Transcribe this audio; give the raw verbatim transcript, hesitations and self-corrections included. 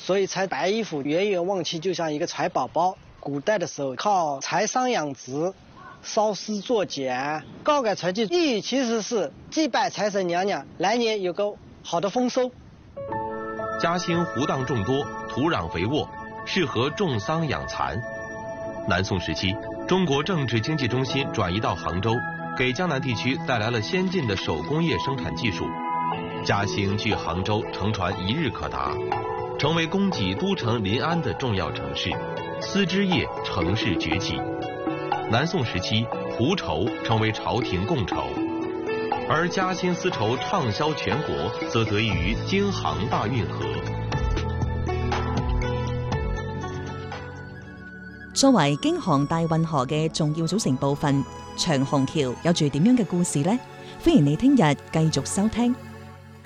所以才白衣服远远望去就像一个财宝宝。古代的时候靠柴桑养殖，烧丝做碱，告改财气，意义其实是祭拜财神娘娘，来年有个好的丰收。 嘉兴湖荡众多，土壤肥沃，适合种桑养蚕。南宋时期，中国政治经济中心转移到杭州，给江南地区带来了先进的手工业生产技术。嘉兴距杭州乘船一日可达，成为供给都城临安的重要城市，丝织业乘势崛起。南宋时期，蒲绸成为朝廷贡绸，而嘉兴丝绸畅销全国，则得益于京杭大运河。 作為京杭大運河嘅重要組成部分，長虹橋有住點樣嘅故事呢？歡迎你聽日繼續收聽。